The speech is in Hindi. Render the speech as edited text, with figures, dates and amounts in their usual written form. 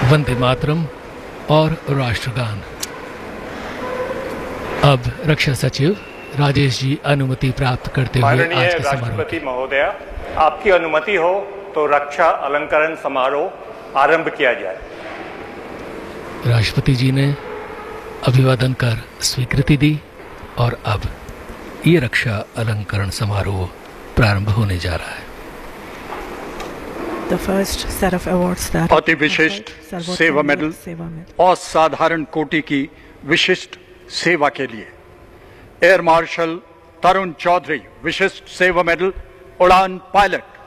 वंदे मातरम और राष्ट्रगान। अब रक्षा सचिव राजेश जी अनुमति प्राप्त करते हुए आज के राष्ट्रपति महोदया, आपकी अनुमति हो तो रक्षा अलंकरण समारोह आरंभ किया जाए। राष्ट्रपति जी ने अभिवादन कर स्वीकृति दी और अब ये रक्षा अलंकरण समारोह प्रारंभ होने जा रहा है। अति विशिष्ट सेवा मेडल और साधारण कोटि की विशिष्ट सेवा के लिए एयर मार्शल तरुण चौधरी विशिष्ट सेवा मेडल उड़ान पायलट